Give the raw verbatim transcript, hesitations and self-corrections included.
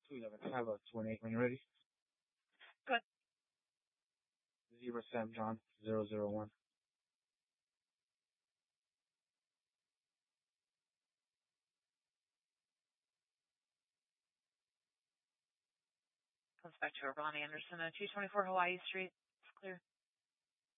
two eleven. I have a two and eight when you're ready. Good. Zebra Sam John zero zero one. Comes back to Ronnie Anderson at two twenty-four Hawaii Street. It's clear.